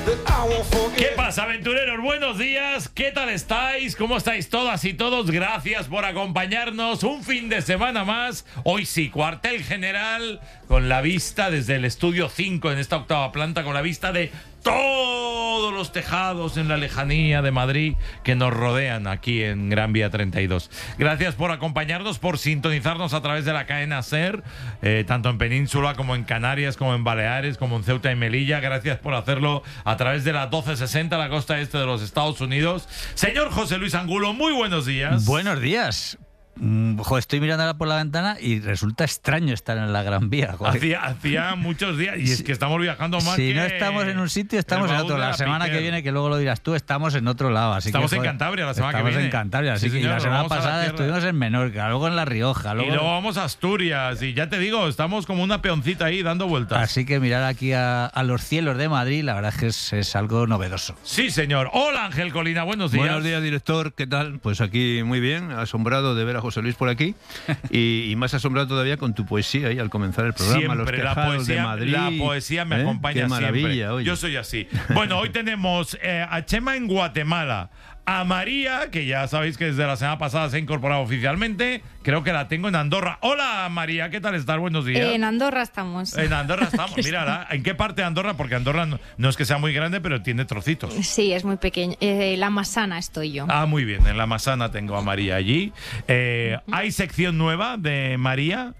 ¿Qué pasa, aventureros? Buenos días, ¿qué tal estáis? ¿Cómo estáis todas y todos? Gracias por acompañarnos un fin de semana más. Hoy sí, cuartel general, con la vista desde el estudio 5 en esta octava planta, con la vista de todos los tejados en la lejanía de Madrid que nos rodean aquí en Gran Vía 32. Gracias por acompañarnos, por sintonizarnos a través de la cadena SER, tanto en Península como en Canarias, como en Baleares, como en Ceuta y Melilla. Gracias por hacerlo a través de la 1260, la costa este de los Estados Unidos. Señor José Luis Angulo, muy buenos días. Buenos días. Estoy mirando ahora por la ventana y resulta extraño estar en la Gran Vía. Hacía muchos días, y es que estamos viajando más. Si no estamos en un sitio, estamos en otro. La semana que viene, que luego lo dirás tú, estamos en otro lado. Estamos en Cantabria la semana que viene. Estamos en Cantabria, así que la semana pasada estuvimos en Menorca, luego en La Rioja. Y luego vamos a Asturias, y ya te digo, estamos como una peoncita ahí dando vueltas. Así que mirar aquí a los cielos de Madrid, la verdad es que es algo novedoso. Sí, señor. Hola, Ángel Colina, buenos días. Buenos días, director, ¿qué tal? Pues aquí muy bien, asombrado de ver a José Luis por aquí y más asombrado todavía con tu poesía ahí al comenzar el programa. Siempre, los tejados de Madrid. La poesía me acompaña Qué maravilla, siempre. oye. Yo soy así. Bueno, hoy tenemos a Chema en Guatemala, a María, que ya sabéis que desde la semana pasada se ha incorporado oficialmente. Creo que la tengo en Andorra. Hola, María, ¿qué tal estás? Buenos días. En Andorra estamos. En Andorra estamos. Mira, ¿en qué parte de Andorra? Porque Andorra no es que sea muy grande, pero tiene trocitos. Sí, es muy pequeño. La Massana estoy yo. Ah, muy bien. En la Massana tengo a María allí. Hay sección nueva de María.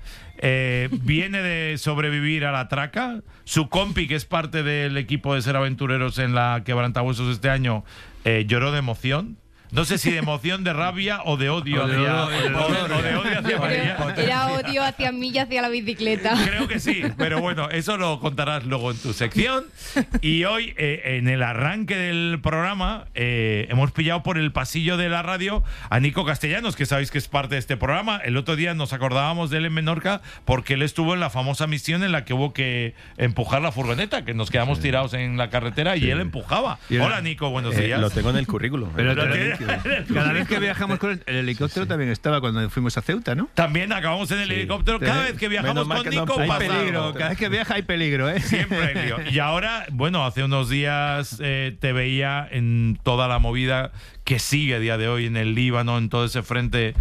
Viene de sobrevivir a la traca. Su compi, que es parte del equipo de Ser Aventureros en la Quebrantahuesos este año, lloró de emoción. No sé si de emoción, de rabia o de odio hacia María. Era odio hacia mí y hacia la bicicleta. Creo que sí, pero bueno, eso lo contarás luego en tu sección. Y hoy, en el arranque del programa, hemos pillado por el pasillo de la radio a Nico Castellanos, que sabéis que es parte de este programa. El otro día nos acordábamos de él en Menorca porque él estuvo en la famosa misión en la que hubo que empujar la furgoneta, que nos quedamos tirados en la carretera y él empujaba. Hola, Nico, buenos días. Lo tengo en el currículum. Pero cada vez que viajamos con el helicóptero también estaba cuando fuimos a Ceuta, ¿no? También acabamos en el helicóptero. Cada vez que viajamos con Nico hay pasa peligro. algo. Cada vez que viaja hay peligro, ¿eh? Siempre hay lío. Y ahora, bueno, hace unos días te veía en toda la movida que sigue a día de hoy en el Líbano, en todo ese frente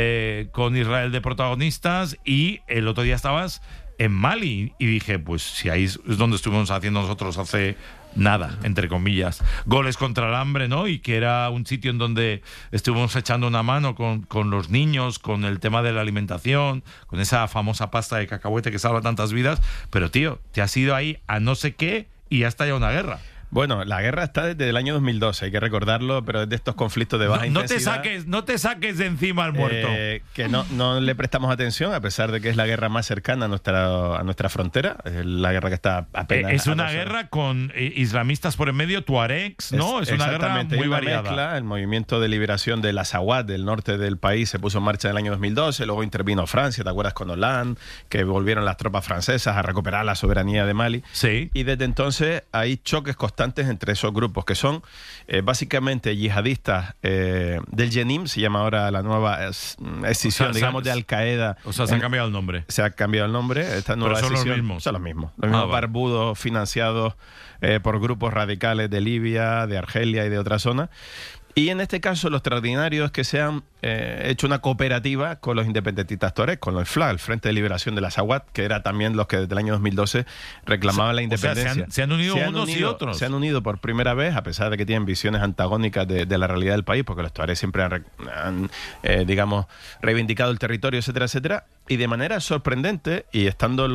con Israel de protagonistas, y el otro día estabas en Mali y dije, pues si ahí es donde estuvimos haciendo nosotros hace nada, entre comillas, goles contra el hambre, ¿no? Y que era un sitio en donde estuvimos echando una mano con los niños, con el tema de la alimentación, con esa famosa pasta de cacahuete que salva tantas vidas. Pero tío, te has ido ahí a no sé qué y ya está ya una guerra. Bueno, la guerra está desde el año 2012, hay que recordarlo, pero es de estos conflictos de baja intensidad. No te saques de encima al muerto. Que no le prestamos atención, a pesar de que es la guerra más cercana a nuestra frontera. Es la guerra que está apenas... Es una guerra con islamistas por en medio, tuaregs, ¿no? Es una guerra muy variada. Mezcla. El movimiento de liberación del Azawad, del norte del país, se puso en marcha en el año 2012, luego intervino Francia, ¿te acuerdas? Con Hollande, que volvieron las tropas francesas a recuperar la soberanía de Mali. Sí. Y desde entonces hay choques constantes entre esos grupos que son básicamente yihadistas del Jenim, se llama ahora la nueva escisión, digamos, de Al-Qaeda. O sea, se ha cambiado el nombre. Se ha cambiado el nombre. Esta nueva Pero son escisión, los mismos. Son los mismos. Los mismos barbudos financiados por grupos radicales de Libia, de Argelia y de otras zonas. Y en este caso, lo extraordinario es que se han hecho una cooperativa con los independentistas tuareg, con el FLA, el Frente de Liberación del Azawad, que era también los que desde el año 2020 reclamaban la independencia. O sea, se han unido unos y otros. Se han unido por primera vez, a pesar de que tienen visiones antagónicas de la realidad del país, porque los tuareg siempre han digamos, reivindicado el territorio, etcétera, etcétera. Y de manera sorprendente, y estando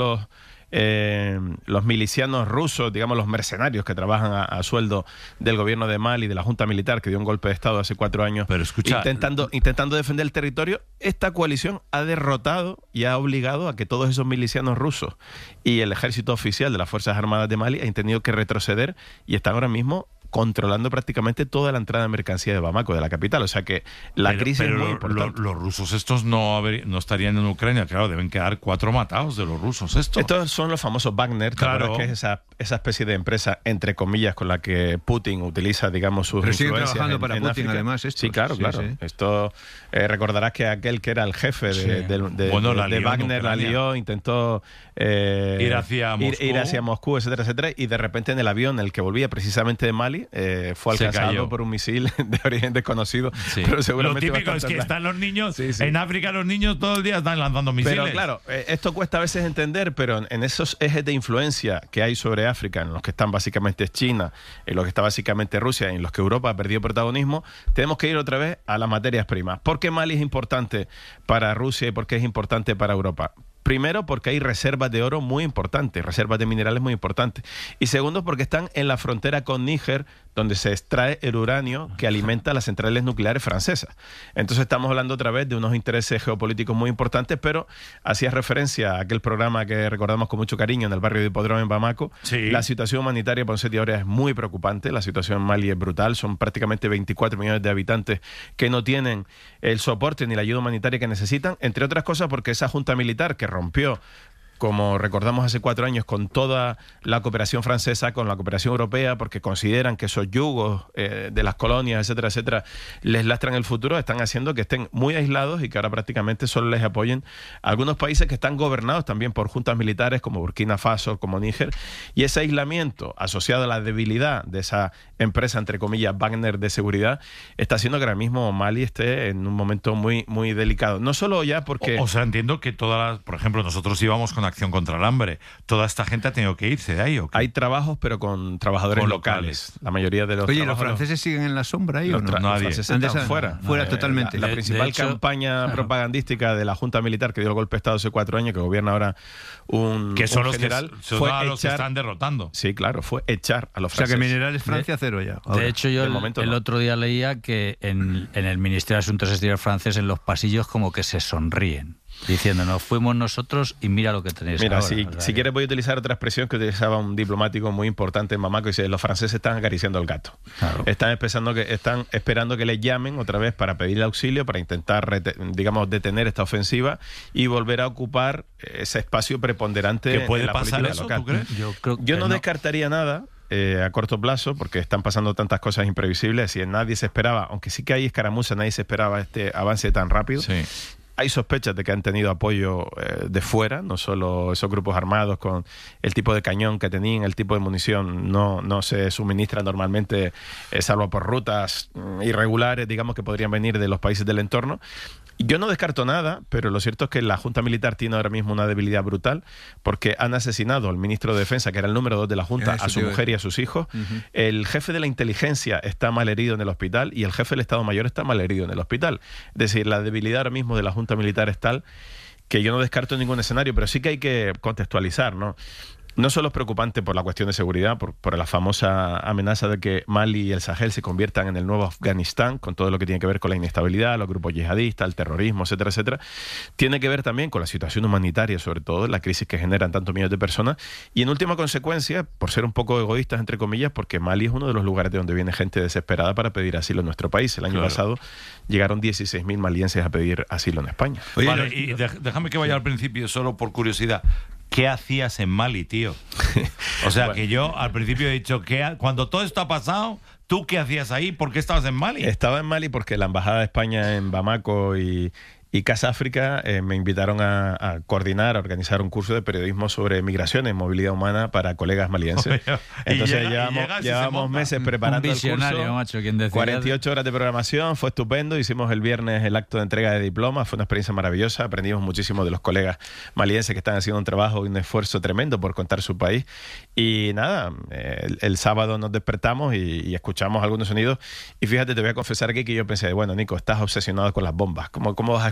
los milicianos rusos, digamos los mercenarios que trabajan a sueldo del gobierno de Mali, de la Junta Militar que dio un golpe de Estado hace 4 años, pero escucha, intentando defender el territorio, esta coalición ha derrotado y ha obligado a que todos esos milicianos rusos y el ejército oficial de las Fuerzas Armadas de Mali hayan tenido que retroceder y están ahora mismo controlando prácticamente toda la entrada de mercancía de Bamako, de la capital. O sea que la crisis es muy importante. Los rusos estos no estarían en Ucrania, claro, deben quedar 4 matados de los rusos estos. Estos son los famosos Wagner, claro, que es esa especie de empresa, entre comillas, con la que Putin utiliza, digamos, sus Pero siguen influencias trabajando para en Putin, África. además. Estos. Sí, claro. Sí. Esto recordarás que aquel que era el jefe de Wagner la lió, intentó ir hacia Moscú, etcétera, y de repente en el avión, el que volvía precisamente de Mali, fue alcanzado por un misil de origen desconocido. Sí. Pero seguramente lo típico es que están los niños, en África los niños todo el día están lanzando misiles. Pero claro, esto cuesta a veces entender, pero en esos ejes de influencia que hay sobre África, en los que están básicamente China, en los que está básicamente Rusia, en los que Europa ha perdido protagonismo, tenemos que ir otra vez a las materias primas. ¿Por qué Mali es importante para Rusia y por qué es importante para Europa? Primero, porque hay reservas de oro muy importantes, reservas de minerales muy importantes. Y segundo, porque están en la frontera con Níger, donde se extrae el uranio que alimenta las centrales nucleares francesas. Entonces estamos hablando otra vez de unos intereses geopolíticos muy importantes, pero hacías referencia a aquel programa que recordamos con mucho cariño en el barrio de Hipódromo en Bamako. Sí. La situación humanitaria por 7 horas es muy preocupante, la situación en Mali es brutal, son prácticamente 24 millones de habitantes que no tienen el soporte ni la ayuda humanitaria que necesitan, entre otras cosas porque esa junta militar que rompió, como recordamos hace 4 años, con toda la cooperación francesa, con la cooperación europea, porque consideran que esos yugos de las colonias, etcétera, les lastran el futuro, están haciendo que estén muy aislados y que ahora prácticamente solo les apoyen algunos países que están gobernados también por juntas militares como Burkina Faso, como Níger, y ese aislamiento asociado a la debilidad de esa empresa, entre comillas, Wagner de seguridad, está haciendo que ahora mismo Mali esté en un momento muy, muy delicado. No solo ya porque... O sea, entiendo que por ejemplo, nosotros íbamos con Acción contra el Hambre. ¿Toda esta gente ha tenido que irse de ahí o qué? Hay trabajos, pero con trabajadores locales. La mayoría de los Oye, ¿los franceses siguen en la sombra ahí o no? Los franceses están fuera. Fuera totalmente. La principal campaña propagandística de la Junta Militar que dio el golpe de Estado hace 4 años, que gobierna ahora un general, fue a los que están derrotando. Sí, claro, fue echar a los franceses. O sea, que minerales Francia cero ya. De hecho, yo el otro día leía que en el Ministerio de Asuntos Exteriores francés, en los pasillos, como que se sonríen, diciendo, nos fuimos nosotros y mira lo que tenéis ahora. Mira, si quieres voy a utilizar otra expresión que utilizaba un diplomático muy importante en Bamako, y dice, los franceses están acariciando al gato. Claro. Están esperando que les llamen otra vez para pedir auxilio, para intentar, detener esta ofensiva y volver a ocupar ese espacio preponderante ¿Que puede en la pasar política eso, local. ¿tú crees? Yo no descartaría nada a corto plazo, porque están pasando tantas cosas imprevisibles y nadie se esperaba, aunque sí que hay escaramuzas, nadie se esperaba este avance tan rápido. Sí. Hay sospechas de que han tenido apoyo de fuera, no solo esos grupos armados con el tipo de cañón que tenían, el tipo de munición no se suministra normalmente, salvo por rutas irregulares, digamos, que podrían venir de los países del entorno. Yo no descarto nada, pero lo cierto es que la Junta Militar tiene ahora mismo una debilidad brutal porque han asesinado al ministro de Defensa, que era el número 2 de la Junta, a su mujer y a sus hijos. Uh-huh. El jefe de la inteligencia está mal herido en el hospital y el jefe del Estado Mayor está mal herido en el hospital. Es decir, la debilidad ahora mismo de la Junta Militar es tal que yo no descarto ningún escenario, pero sí que hay que contextualizar, ¿no? No solo es preocupante por la cuestión de seguridad, por la famosa amenaza de que Mali y el Sahel se conviertan en el nuevo Afganistán, con todo lo que tiene que ver con la inestabilidad, los grupos yihadistas, el terrorismo, etcétera. Tiene que ver también con la situación humanitaria, sobre todo, la crisis que generan tantos millones de personas. Y en última consecuencia, por ser un poco egoístas, entre comillas, porque Mali es uno de los lugares de donde viene gente desesperada para pedir asilo en nuestro país. El año pasado llegaron 16.000 malienses a pedir asilo en España. Oye, vale, y déjame que vaya al principio, solo por curiosidad. ¿Qué hacías en Mali, tío? O sea, que yo al principio he dicho que cuando todo esto ha pasado, ¿tú qué hacías ahí? ¿Por qué estabas en Mali? Estaba en Mali porque la Embajada de España en Bamako y Casa África me invitaron a coordinar, a organizar un curso de periodismo sobre migraciones, movilidad humana para colegas malienses. Entonces llevamos meses preparando el curso, macho, ¿quién decía? 48 horas de programación, fue estupendo, hicimos el viernes el acto de entrega de diplomas, fue una experiencia maravillosa, aprendimos muchísimo de los colegas malienses que están haciendo un trabajo y un esfuerzo tremendo por contar su país. Y nada, el sábado nos despertamos y escuchamos algunos sonidos y fíjate, te voy a confesar aquí que yo pensé, bueno, Nico, estás obsesionado con las bombas, ¿cómo vas a escuchar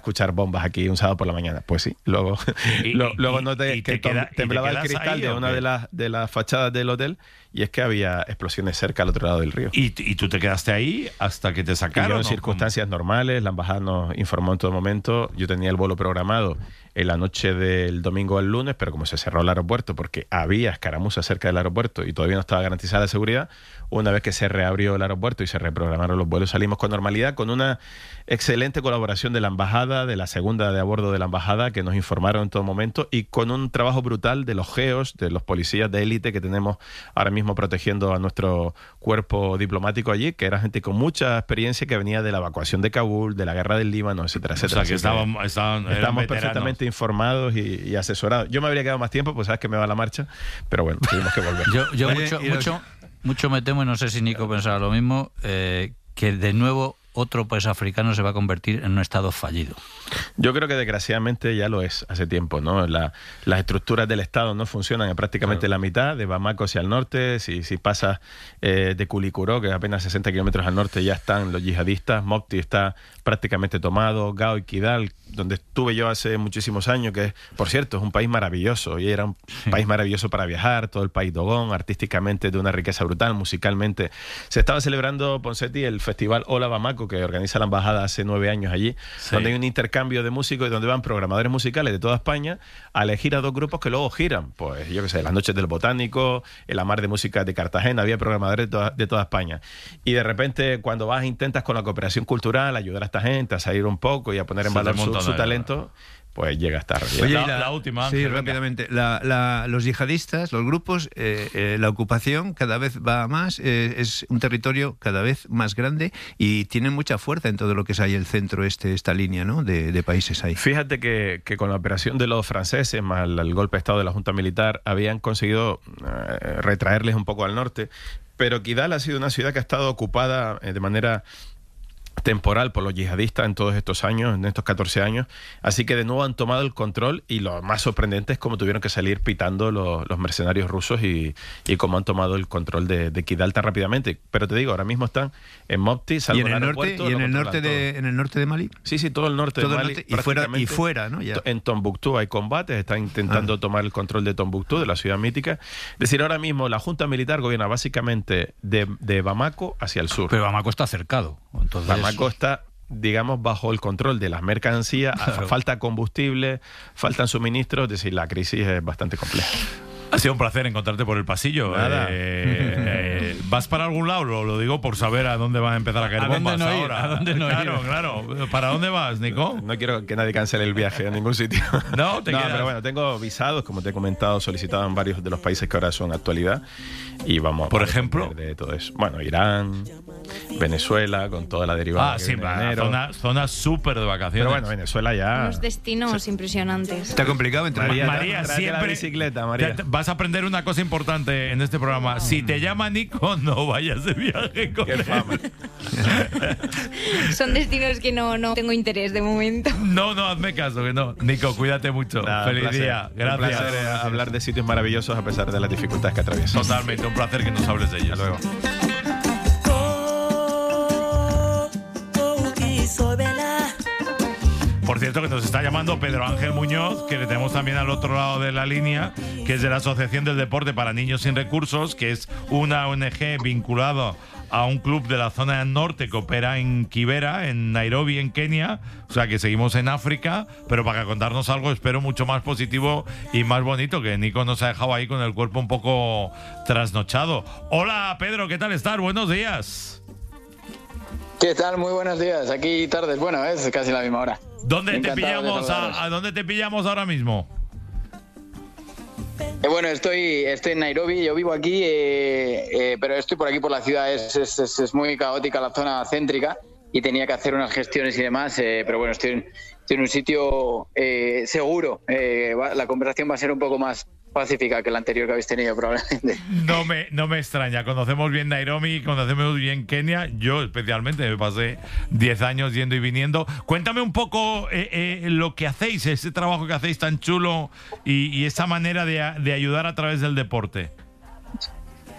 escuchar bombas aquí un sábado por la mañana. Pues sí, luego luego noté que temblaba el cristal ahí, de una de las fachadas del hotel, y es que había explosiones cerca al otro lado del río. ¿Y tú te quedaste ahí hasta que te Y sacaron? yo en circunstancias normales, la embajada nos informó en todo momento. Yo tenía el vuelo programado en la noche del domingo al lunes, pero como se cerró el aeropuerto porque había escaramuzas cerca del aeropuerto y todavía no estaba garantizada la seguridad, una vez que se reabrió el aeropuerto y se reprogramaron los vuelos, salimos con normalidad, con una excelente colaboración de la embajada, de la segunda de a bordo de la embajada, que nos informaron en todo momento, y con un trabajo brutal de los GEOs, de los policías de élite que tenemos ahora mismo protegiendo a nuestro cuerpo diplomático allí, que era gente con mucha experiencia que venía de la evacuación de Kabul, de la guerra del Líbano, etcétera, etcétera. O sea, que estábamos perfectamente informados y asesorados. Yo me habría quedado más tiempo, pues sabes que me va la marcha, pero bueno, tuvimos que volver. Yo Oye, mucho me temo, y no sé si Nico pensará lo mismo, que de nuevo otro país africano se va a convertir en un estado fallido. Yo creo que desgraciadamente ya lo es hace tiempo, ¿no? Las estructuras del Estado no funcionan en prácticamente la mitad, de Bamako hacia el norte. Si pasas de Kulikuro, que es apenas 60 kilómetros al norte, ya están los yihadistas. Mopti está prácticamente tomado. Gao y Kidal, donde estuve yo hace muchísimos años, que por cierto es un país maravilloso, y era un país maravilloso para viajar, todo el país Dogón, artísticamente de una riqueza brutal, musicalmente. Se estaba celebrando, Ponseti, el festival Hola Bamako, que organiza la embajada hace 9 años allí, donde hay un intercambio de músicos y donde van programadores musicales de toda España a elegir a 2 grupos que luego giran. Pues yo qué sé, las noches del Botánico, el Amar de Música de Cartagena, había programadores de toda España. Y de repente, cuando vas, intentas con la cooperación cultural ayudar a esta gente a salir un poco y a poner en valor su talento, pues llega hasta arriba. Oye, la última. Sí, Ángel, rápidamente. Los yihadistas, los grupos, la ocupación cada vez va más, es un territorio cada vez más grande y tienen mucha fuerza en todo lo que es ahí el centro, esta línea, ¿no?, de países ahí. Fíjate que con la operación de los franceses, más el golpe de Estado de la Junta Militar, habían conseguido retraerles un poco al norte, pero Kidal ha sido una ciudad que ha estado ocupada de manera temporal por los yihadistas en todos estos años, en estos 14 años, así que de nuevo han tomado el control, y lo más sorprendente es cómo tuvieron que salir pitando los mercenarios rusos y cómo han tomado el control de Kidal tan rápidamente. Pero te digo, ahora mismo están en Mopti, ¿Y en el norte de Mali? Sí, todo el norte de Mali. Y fuera, ¿no? Ya. En Tombuctú hay combates, están intentando tomar el control de Tombuctú, de la ciudad mítica. Es decir, ahora mismo la Junta Militar gobierna básicamente de Bamako hacia el sur. Pero Bamako está cercado. Entonces, Bamako está, digamos, bajo el control de las mercancías, Claro. falta combustible, faltan suministros, es decir, la crisis es bastante compleja. Ha sido un placer encontrarte por el pasillo. Nada. ¿Vas para algún lado? Lo digo por saber a dónde van a empezar a caer ¿A dónde bombas no ir? ahora. ¿A dónde no ir? Claro. ¿Para dónde vas, Nico? No quiero que nadie cancele el viaje a ningún sitio. No, te quedas. Pero bueno, tengo visados, como te he comentado, solicitados en varios de los países que ahora son actualidad, y vamos Por a ejemplo, depender de todo eso. Bueno, Irán, Venezuela, con toda la derivada. que sí, viene en enero. zona súper de vacaciones. Pero bueno, Venezuela ya. Unos destinos impresionantes. Está complicado entre María, tráete siempre la bicicleta, María. vas a aprender una cosa importante en este programa. Si te llama Nico, no vayas de viaje con Qué él. fama. Son destinos que no tengo interés de momento. No, hazme caso, que no. Nico, cuídate mucho. Nada, Feliz un placer. día. Un Gracias. placer hablar de sitios maravillosos a pesar de las dificultades que atraviesas. Totalmente, un placer que nos hables de ellos. Hasta luego. Por cierto, que nos está llamando Pedro Ángel Muñoz, que le tenemos también al otro lado de la línea, que es de la Asociación del Deporte para Niños Sin Recursos, que es una ONG vinculada a un club de la zona norte que opera en Kibera, en Nairobi, en Kenia. O sea, que seguimos en África, pero para contarnos algo, espero, mucho más positivo y más bonito, que Nico nos ha dejado ahí con el cuerpo un poco trasnochado. Hola, Pedro, ¿qué tal estás? Buenos días. ¿Qué tal? Muy buenos días. Aquí tardes. Bueno, es casi la misma hora. ¿Dónde te Encantado de pillamos? saludaros. ¿A dónde te pillamos ahora mismo? Bueno, estoy en Nairobi. Yo vivo aquí, pero estoy por aquí por la ciudad. Es muy caótica la zona céntrica y tenía que hacer unas gestiones y demás. Pero bueno, estoy en un sitio seguro. La conversación va a ser un poco más pacífica que la anterior que habéis tenido, probablemente. No me extraña. Conocemos bien Nairobi, conocemos bien Kenia. Yo especialmente me pasé 10 años yendo y viniendo. Cuéntame un poco lo que hacéis, ese trabajo que hacéis tan chulo y esa manera de ayudar a través del deporte.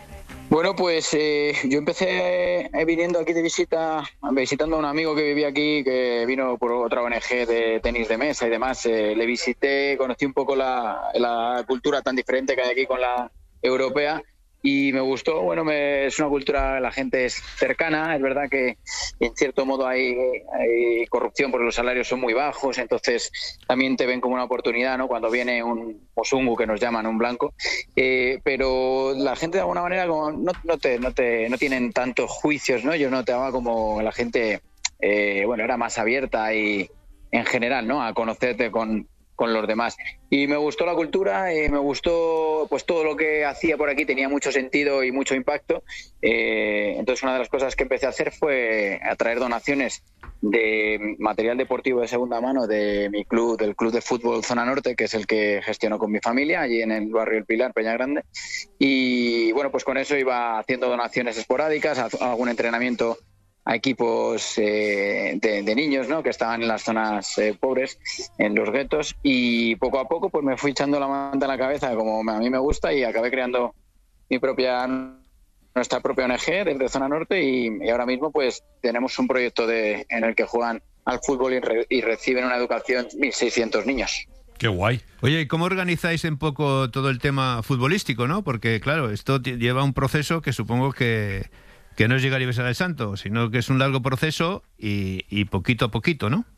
Bueno, pues yo empecé viniendo aquí de visita, visitando a un amigo que vivía aquí, que vino por otra ONG de tenis de mesa y demás. Le visité, conocí un poco la cultura tan diferente que hay aquí con la europea y me gustó. Bueno, es una cultura, la gente es cercana, es verdad que en cierto modo hay corrupción porque los salarios son muy bajos, entonces también te ven como una oportunidad, ¿no? Cuando viene un osungu, que nos llaman, un blanco, pero la gente de alguna manera como no tienen tantos juicios, ¿no? Yo notaba como la gente, era más abierta y en general, ¿no? A conocerte con los demás. Y me gustó la cultura, me gustó pues todo lo que hacía por aquí, tenía mucho sentido y mucho impacto. Entonces una de las cosas que empecé a hacer fue atraer donaciones de material deportivo de segunda mano de mi club, del Club de Fútbol Zona Norte, que es el que gestiono con mi familia, allí en el barrio El Pilar, Peña Grande. Y bueno, pues con eso iba haciendo donaciones esporádicas, algún entrenamiento a equipos de niños, ¿no? Que estaban en las zonas pobres, en los guetos, y poco a poco pues me fui echando la manta en la cabeza como a mí me gusta y acabé creando nuestra propia ONG desde Zona Norte y ahora mismo pues tenemos un proyecto en el que juegan al fútbol y reciben una educación 1.600 niños. Qué guay. Oye, ¿y cómo organizáis un poco todo el tema futbolístico, no? Porque claro, esto lleva un proceso que supongo que no es llegar y besar al santo, sino que es un largo proceso y poquito a poquito, ¿no?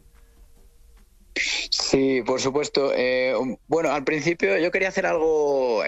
Sí, por supuesto. Bueno, al principio yo quería hacer algo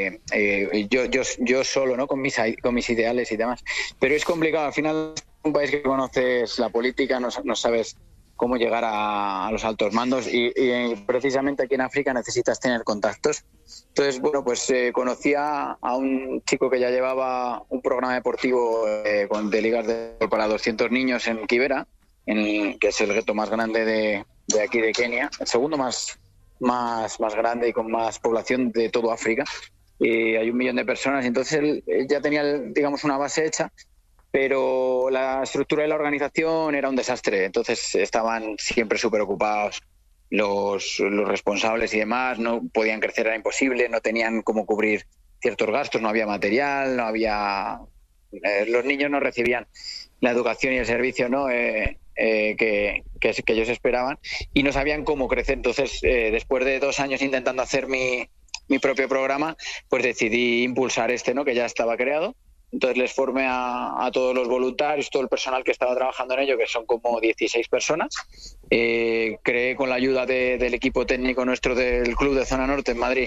yo solo, ¿no? Con mis ideales y demás. Pero es complicado. Al final es un país que conoces la política, no sabes cómo llegar a los altos mandos y precisamente aquí en África necesitas tener contactos. Entonces, bueno, pues conocía a un chico que ya llevaba un programa deportivo de ligas para 200 niños en Kibera, que es el gueto más grande de aquí de Kenia, el segundo más grande y con más población de todo África. Hay 1 millón de personas, entonces él ya tenía, digamos, una base hecha, pero la estructura de la organización era un desastre, entonces estaban siempre súper ocupados los responsables y demás, no podían crecer, era imposible, no tenían cómo cubrir ciertos gastos, no había material, los niños no recibían la educación y el servicio, ¿no? Que ellos esperaban y no sabían cómo crecer. Entonces, después de 2 años intentando hacer mi propio programa, pues decidí impulsar ¿no? Que ya estaba creado. Entonces les formé a todos los voluntarios, todo el personal que estaba trabajando en ello, que son como 16 personas. Creé con la ayuda del equipo técnico nuestro del Club de Zona Norte en Madrid,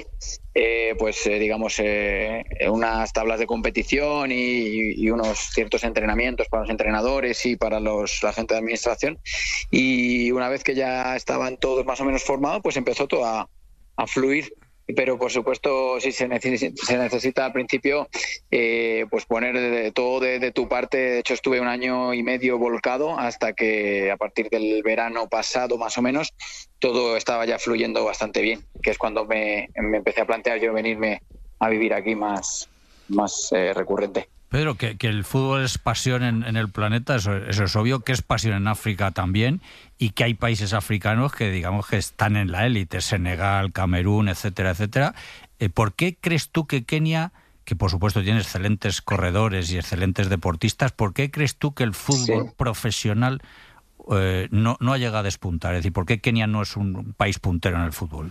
unas tablas de competición y unos ciertos entrenamientos para los entrenadores y para la gente de administración. Y una vez que ya estaban todos más o menos formados, pues empezó todo a fluir. Pero por supuesto sí se necesita al principio pues poner todo de tu parte. De hecho estuve 1 año y medio volcado hasta que a partir del verano pasado más o menos todo estaba ya fluyendo bastante bien, que es cuando me empecé a plantear yo venirme a vivir aquí más recurrente. Pedro, que el fútbol es pasión en el planeta, eso es obvio, que es pasión en África también, y que hay países africanos que digamos que están en la élite, Senegal, Camerún, etcétera, etcétera. ¿Por qué crees tú que Kenia, que por supuesto tiene excelentes corredores y excelentes deportistas, por qué crees tú que el fútbol profesional no ha llegado a despuntar? Es decir, ¿por qué Kenia no es un país puntero en el fútbol?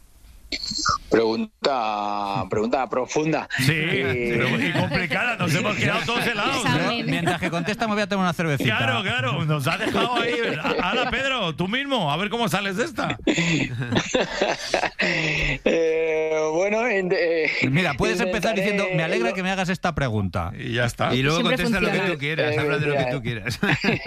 Pregunta profunda. Sí, y complicada. Nos hemos quedado todos helados. Mientras que contesta me voy a tomar una cervecita. Claro. Nos ha dejado ahí. Hala, Pedro, tú mismo. A ver cómo sales de esta. Mira, puedes empezar diciendo, me alegra que me hagas esta pregunta. Y ya está. Y luego Siempre contesta funciona. lo que tú quieras, habla de lo que tú quieras.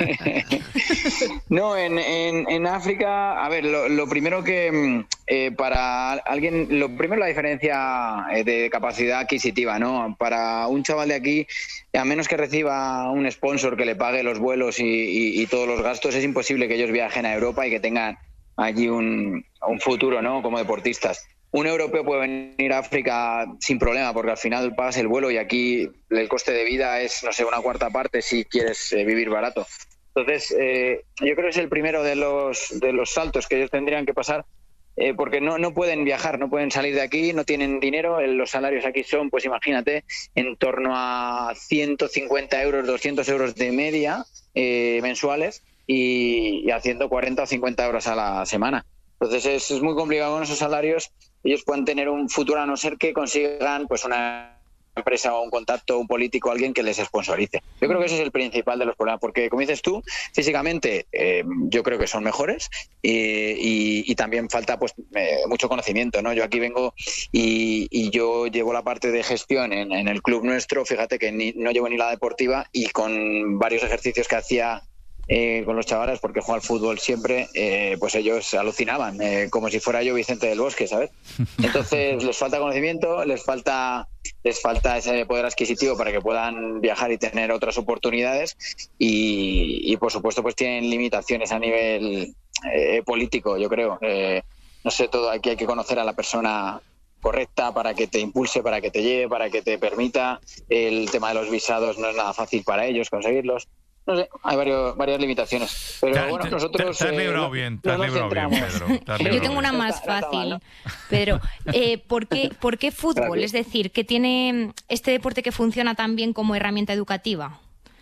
No, en África, a ver, lo primero que para alguien, lo primero la diferencia de capacidad adquisitiva, ¿no? Para un chaval de aquí, a menos que reciba un sponsor que le pague los vuelos y todos los gastos, es imposible que ellos viajen a Europa y que tengan allí un futuro, ¿no? Como deportistas. Un europeo puede venir a África sin problema porque al final pagas el vuelo y aquí el coste de vida es, no sé, 1/4 parte si quieres vivir barato. Entonces, yo creo que es el primero de los saltos que ellos tendrían que pasar porque no pueden viajar, no pueden salir de aquí, no tienen dinero. Los salarios aquí son, pues imagínate, en torno a 150 euros, 200 euros de media mensuales y haciendo 40 o 50 euros a la semana. Entonces es muy complicado con esos salarios. Ellos pueden tener un futuro a no ser que consigan pues una empresa o un contacto, un político, alguien que les sponsorice. Yo creo que ese es el principal de los problemas, porque como dices tú, físicamente yo creo que son mejores y también falta pues mucho conocimiento, ¿no? Yo aquí vengo y yo llevo la parte de gestión en el club nuestro, fíjate que no llevo ni la deportiva y con varios ejercicios que hacía con los chavales, porque juego al fútbol siempre, pues ellos alucinaban, como si fuera yo Vicente del Bosque, ¿sabes? Entonces les falta conocimiento, les falta ese poder adquisitivo para que puedan viajar y tener otras oportunidades y por supuesto pues tienen limitaciones a nivel político, yo creo. No sé, todo aquí hay que conocer a la persona correcta para que te impulse, para que te lleve, para que te permita. El tema de los visados no es nada fácil para ellos conseguirlos. No sé, hay varias limitaciones. Pero bueno, nosotros... Te has librado bien, Pedro. Yo tengo una más fácil, Pedro. ¿Por qué fútbol? Es decir, ¿qué tiene este deporte que funciona tan bien como herramienta educativa?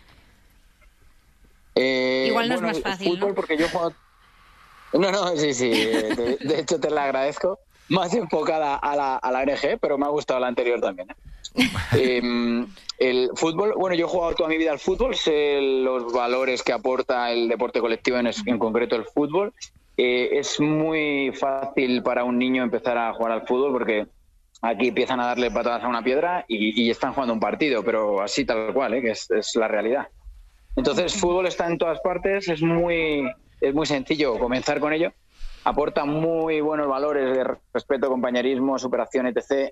Igual no es más fácil, fútbol, ¿no? Porque yo juego... No, sí. De hecho, te la agradezco. Más enfocada a la ONG, pero me ha gustado la anterior también. El fútbol, bueno, yo he jugado toda mi vida al fútbol, sé los valores que aporta el deporte colectivo, en concreto el fútbol. Es muy fácil para un niño empezar a jugar al fútbol porque aquí empiezan a darle patadas a una piedra y están jugando un partido, pero así tal cual, que es la realidad. Entonces, fútbol está en todas partes, es muy sencillo comenzar con ello. Aporta muy buenos valores de respeto, compañerismo, superación, etc.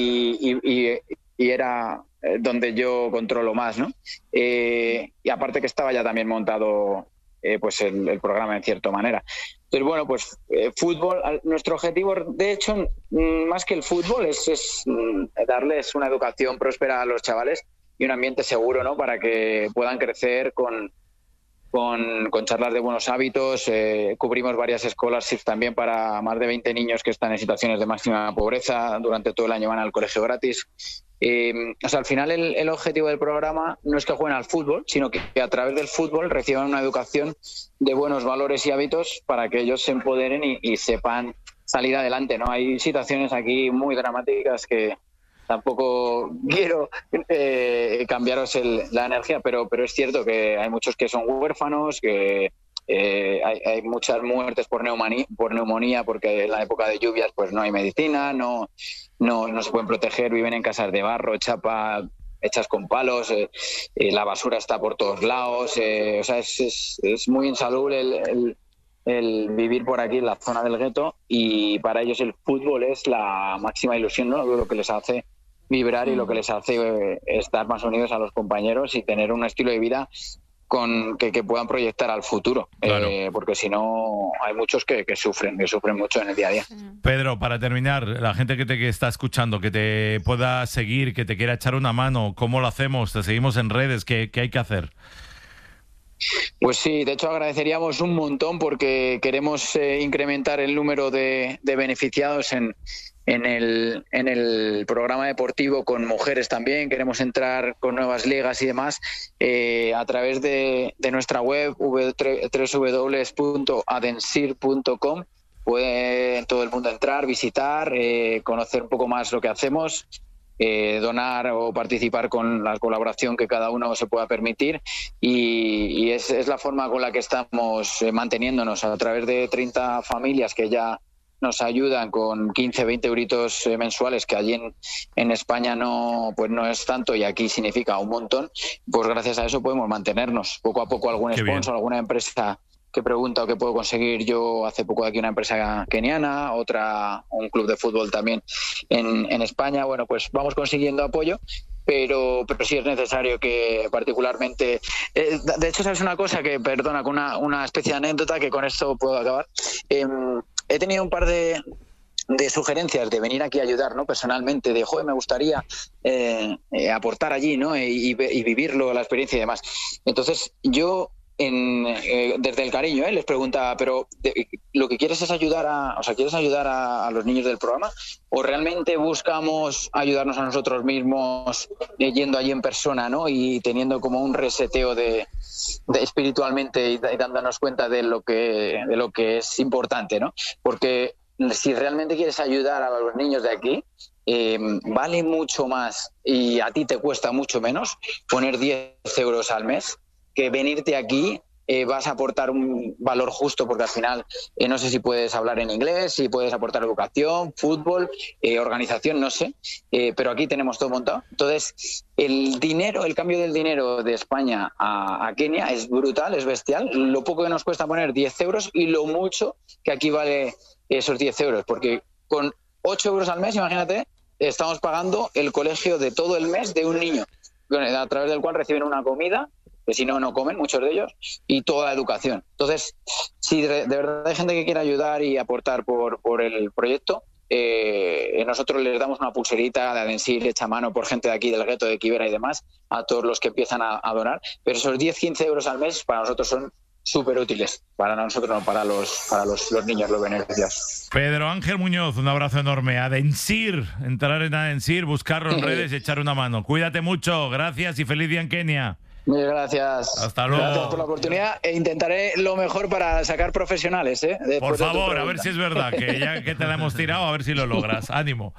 Y era donde yo controlo más, ¿no? Y aparte que estaba ya también montado pues el programa en cierta manera. Entonces, bueno, pues fútbol, nuestro objetivo, de hecho, más que el fútbol, es darles una educación próspera a los chavales y un ambiente seguro, ¿no? Para que puedan crecer con charlas de buenos hábitos. Cubrimos varias scholarships también para más de 20 niños que están en situaciones de máxima pobreza. Durante todo el año van al colegio gratis. O sea, al final el objetivo del programa no es que jueguen al fútbol, sino que a través del fútbol reciban una educación de buenos valores y hábitos para que ellos se empoderen y sepan salir adelante, ¿no? Hay situaciones aquí muy dramáticas que tampoco quiero cambiaros la energía, pero es cierto que hay muchos que son huérfanos, que hay muchas muertes por neumonía, porque en la época de lluvias pues no hay medicina, no se pueden proteger, viven en casas de barro, chapa, hechas con palos, la basura está por todos lados, o sea, es muy insalubre el vivir por aquí en la zona del gueto, y para ellos el fútbol es la máxima ilusión, ¿no? Lo que les hace vibrar y lo que les hace estar más unidos a los compañeros y tener un estilo de vida que puedan proyectar al futuro. Claro. Porque si no hay muchos que sufren mucho en el día a día. Pedro, para terminar, la gente que está escuchando, que te pueda seguir, que te quiera echar una mano, ¿cómo lo hacemos? ¿Te seguimos en redes? ¿Qué hay que hacer? Pues sí, de hecho agradeceríamos un montón porque queremos incrementar el número de beneficiados en el programa deportivo con mujeres también. Queremos entrar con nuevas ligas y demás a través de nuestra web www.adensir.com. Puede todo el mundo entrar, visitar, conocer un poco más lo que hacemos, donar o participar con la colaboración que cada uno se pueda permitir, y es la forma con la que estamos manteniéndonos a través de 30 familias que ya nos ayudan con 15, 20 euritos mensuales, que allí en España no es tanto y aquí significa un montón. Pues gracias a eso podemos mantenernos. Poco a poco algún sponsor, alguna empresa que pregunta o que puedo conseguir. Yo hace poco aquí una empresa keniana, un club de fútbol también en España. Bueno, pues vamos consiguiendo apoyo, pero sí es necesario que particularmente... de hecho, ¿sabes una cosa? Que, perdona, con una especie de anécdota, que con esto puedo acabar. He tenido un par de sugerencias de venir aquí a ayudar, ¿no? Personalmente, de me gustaría aportar allí, ¿no? Y vivirlo, la experiencia y demás. Entonces, yo desde el cariño, les pregunta, pero ¿lo que quieres es ayudar ¿quieres ayudar a los niños del programa? ¿O realmente buscamos ayudarnos a nosotros mismos yendo allí en persona, ¿no? Y teniendo como un reseteo de espiritualmente y dándonos cuenta de lo que es importante, ¿no? Porque si realmente quieres ayudar a los niños de aquí, vale mucho más y a ti te cuesta mucho menos poner 10 euros al mes que venirte aquí. Vas a aportar un valor justo porque al final no sé si puedes hablar en inglés, si puedes aportar educación, fútbol, organización, no sé, pero aquí tenemos todo montado. Entonces el cambio del dinero de España a Kenia es brutal, es bestial, lo poco que nos cuesta poner 10 euros y lo mucho que aquí vale esos 10 euros, porque con 8 euros al mes, imagínate, estamos pagando el colegio de todo el mes de un niño, a través del cual reciben una comida, que si no, no comen muchos de ellos, y toda la educación. Entonces, si de verdad hay gente que quiere ayudar y aportar por el proyecto, nosotros les damos una pulserita de Adensir hecha a mano por gente de aquí del gueto de Kibera y demás, a todos los que empiezan a donar, pero esos 10-15 euros al mes para nosotros son súper útiles, para nosotros, no para los niños, los beneficios. Pedro Ángel Muñoz, un abrazo enorme. Adensir, entrar en Adensir, buscarlo en redes y echar una mano. Cuídate mucho, gracias y feliz día en Kenia. Muchas gracias. Hasta luego. Gracias por la oportunidad e intentaré lo mejor para sacar profesionales. Por favor, a ver si es verdad, que ya que te la hemos tirado, a ver si lo logras. Ánimo.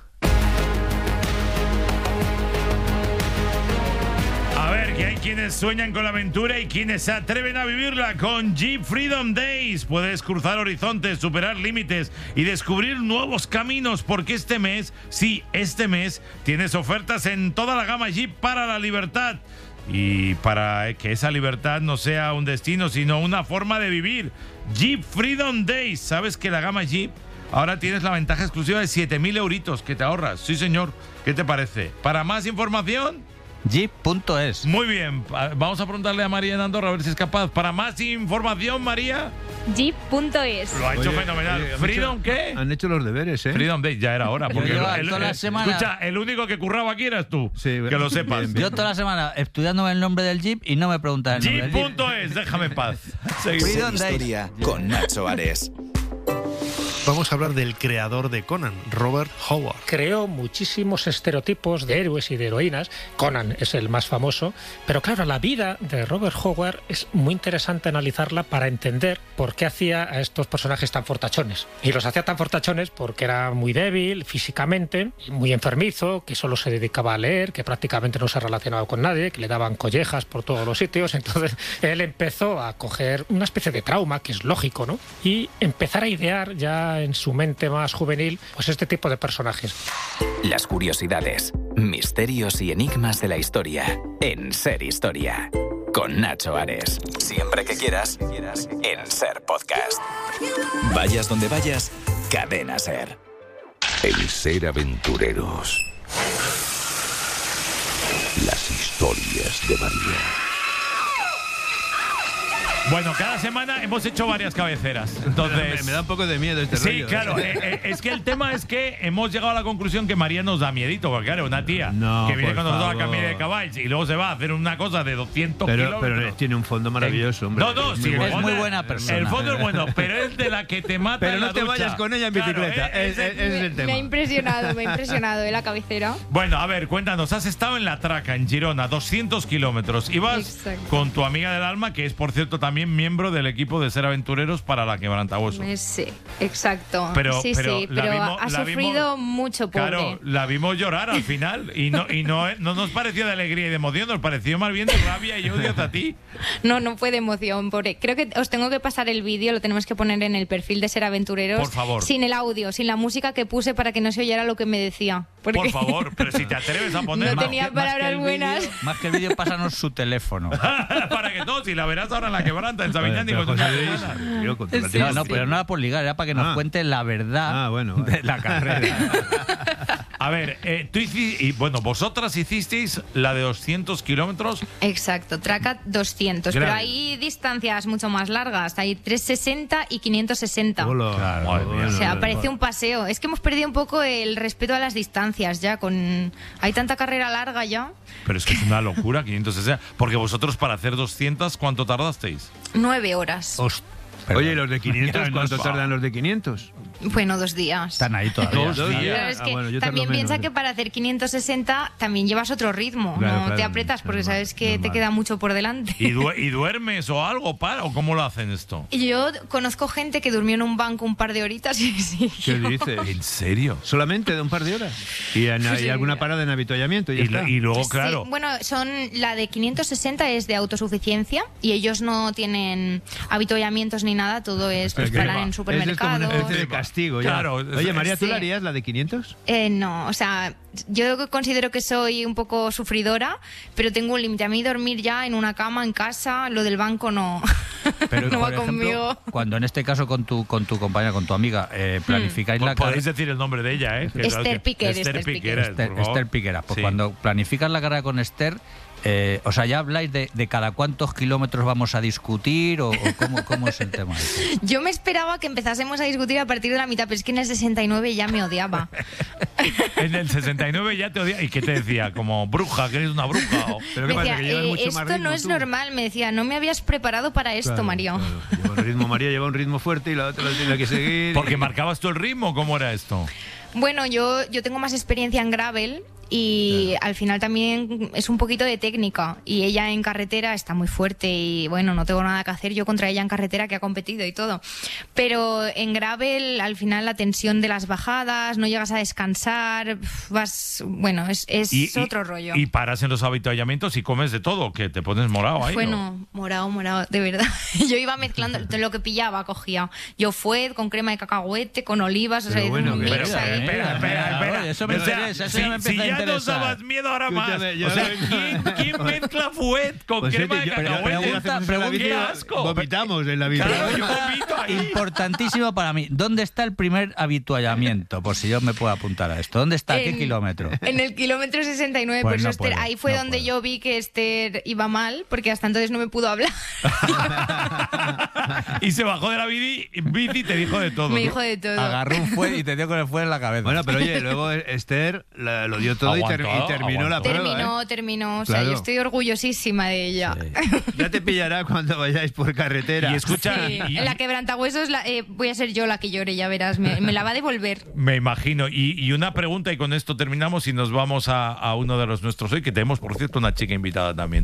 A ver, que hay quienes sueñan con la aventura y quienes se atreven a vivirla con Jeep Freedom Days. Puedes cruzar horizontes, superar límites y descubrir nuevos caminos, porque este mes tienes ofertas en toda la gama Jeep para la libertad. Y para que esa libertad no sea un destino, sino una forma de vivir. Jeep Freedom Days. ¿Sabes que la gama Jeep ahora tienes la ventaja exclusiva de 7.000 euritos que te ahorras? Sí, señor. ¿Qué te parece? Para más información, Jeep.es. Muy bien. Vamos a preguntarle a María en Andorra a ver si es capaz. Para más información, María, Jeep.es. lo ha hecho fenomenal. ¿Freedom qué? Han hecho los deberes, ¿eh? Freedom Day, ya era hora. Porque toda la semana. Escucha, el único que curraba aquí eras tú. Sí, que lo sepas. bien, bien. Yo toda la semana estudiándome el nombre del Jeep y no me preguntan el nombre del Jeep. Jeep.es, déjame en paz. Freedom Days. Historia con Nacho Ares. Vamos a hablar del creador de Conan, Robert Howard. Creó muchísimos estereotipos de héroes y de heroínas. Conan es el más famoso. Pero claro, la vida de Robert Howard es muy interesante analizarla para entender por qué hacía a estos personajes tan fortachones. Y los hacía tan fortachones porque era muy débil físicamente, muy enfermizo, que solo se dedicaba a leer, que prácticamente no se relacionaba con nadie, que le daban collejas por todos los sitios. Entonces él empezó a coger una especie de trauma, que es lógico, ¿no? Y empezar a idear ya en su mente más juvenil, pues este tipo de personajes. Las curiosidades, misterios y enigmas de la historia en Ser Historia. Con Nacho Ares. Siempre que quieras, en Ser Podcast. Vayas donde vayas, Cadena Ser. El Ser Aventureros. Las historias de María. Bueno, cada semana hemos hecho varias cabeceras. Entonces, Me da un poco de miedo este rollo. sí, claro. Es que el tema es que hemos llegado a la conclusión que María nos da miedito, porque claro, una tía No, que viene por con nosotros a favor. cambiar de caballos y luego se va a hacer una cosa de 200 kilómetros. Pero tiene un fondo maravilloso, hombre. No, sí, Es muy buena persona. El fondo es bueno, pero es de la que te mata Pero en no la te ducha. vayas con ella en bicicleta. Claro, Ese es el tema. Me ha impresionado la cabecera. Bueno, a ver, cuéntanos, has estado en La Traca, en Girona, 200 kilómetros. Ibas Exacto. con tu amiga del alma, que es, por cierto, también miembro del equipo de Ser Aventureros para la Quebrantahuesos. Sí, exacto. Pero pero la ha sufrido mucho, pobre. Claro, la vimos llorar al final y no nos pareció de alegría y de emoción, nos pareció más bien de rabia y odio hacia ti. No fue de emoción, pobre. Creo que os tengo que pasar el vídeo, lo tenemos que poner en el perfil de Ser Aventureros. Por favor. Sin el audio, sin la música que puse para que no se oyera lo que me decía. Porque Por favor, pero si te atreves a poner no tenía palabras buenas. Más que el vídeo, pásanos su teléfono. para que todos, y la verás ahora en La Quebranta, en Sabiñán y Pero, con José tu Luis, hermana. yo con tu No, latín. pero no era por ligar, era para que nos cuente la verdad Bueno, de la carrera. A ver, tú hiciste, vosotras hicisteis la de 200 kilómetros. Exacto, Traca 200, pero hay distancias mucho más largas, hay 360 y 560. Hola. Claro, O sea, parece un paseo. Es que hemos perdido un poco el respeto a las distancias ya, hay tanta carrera larga ya. Pero es que es una locura, 560. Porque vosotros para hacer 200, ¿cuánto tardasteis? 9 horas. Oye, ¿y los de 500? ¿Cuánto tardan los de 500? Bueno, 2 días. Están ahí todavía. 2 días. Claro, es que también piensa que para hacer 560 también llevas otro ritmo, no te apretas porque sabes que te queda mucho por delante. ¿Y duermes o algo para? ¿O cómo lo hacen esto? Yo conozco gente que durmió en un banco un par de horitas y sí. ¿Qué dices? ¿En serio? ¿Solamente de un par de horas? ¿Y alguna parada en avituallamiento? Y luego, claro. Sí, bueno, la de 560 es de autosuficiencia y ellos no tienen avituallamientos ni nada, todo es pues, para en supermercados. Es de castigo, ya. Claro. Oye, María, ¿tú Sí. la harías la de 500? No, o sea, yo considero que soy un poco sufridora, pero tengo un límite. A mí dormir ya en una cama, en casa, lo del banco no, Pero, no por va ejemplo, conmigo. cuando en este caso con tu compañera, con tu amiga, planificáis la Podéis decir el nombre de ella, ¿eh? Esther Piquer. Esther Piquera. Pues Sí. cuando planificas la carrera con Esther, o sea, ¿ya habláis de cada cuántos kilómetros vamos a discutir o cómo es el tema? Yo me esperaba que empezásemos a discutir a partir de la mitad, pero es que en el 69 ya me odiaba. En el 69 ya te odia. ¿Y qué te decía? Como bruja, que eres una bruja. ¿Pero Me qué pasa? decía, ¿Que llevas mucho más esto ritmo no es tú? normal, me decía, no me habías preparado para esto, Claro, Mario. claro. Lleva un ritmo, María lleva un ritmo fuerte y la otra la tiene que seguir. Porque marcabas tú el ritmo, ¿cómo era esto? Bueno, yo tengo más experiencia en gravel y al final también es un poquito de técnica y ella en carretera está muy fuerte y bueno, no tengo nada que hacer yo contra ella en carretera, que ha competido y todo, pero en gravel al final la tensión de las bajadas, no llegas a descansar, bueno, es otro rollo. Y paras en los avituallamientos y comes de todo, que te pones morado ahí. Bueno, morado, de verdad. Yo iba mezclando lo que pillaba, cogía. Yo fuet con crema de cacahuete, con olivas, Pero bueno, un mix pero ahí. Espera. Eso me interesa, eso ya me empieza a ya nos interesar. dabas miedo ahora más. Escúchame, O sea, ¿quién mezcla fuet con Pues crema de yo- cacahuete? pregunta, ¡Qué asco! vomitamos en la vida. Claro, yo vomito ahí. Importantísimo para mí. ¿Dónde está el primer habituallamiento? Por si yo me puedo apuntar a esto. ¿Dónde está? ¿Qué kilómetro? En el kilómetro 69, Pues por eso no Esther, puedo, ahí fue no donde puedo. yo vi que Esther iba mal, porque hasta entonces no me pudo hablar. Y se bajó de la bici y te dijo de todo. Me ¿no? dijo de todo. Agarró un fuet y te dio con el fuet en la cabeza. Bueno, pero oye, luego Esther lo dio todo y terminó la prueba. Terminó. O sea, Claro. yo estoy orgullosísima de ella. Ya te pillará cuando vayáis por carretera. Y escucha, Sí, y- en la quebrantahuesos voy a ser yo la que llore, ya verás, me la va a devolver. me imagino. Y una pregunta, y con esto terminamos y nos vamos a uno de los nuestros hoy, que tenemos, por cierto, una chica invitada también.